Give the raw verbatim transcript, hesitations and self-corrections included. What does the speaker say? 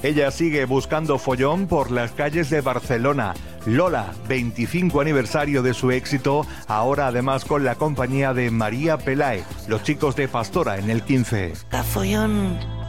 Ella sigue buscando follón por las calles de Barcelona. Lola, veinticinco aniversario de su éxito, ahora además con la compañía de María Pelae, Los Chicos de Pastora en el quince. Busca follón.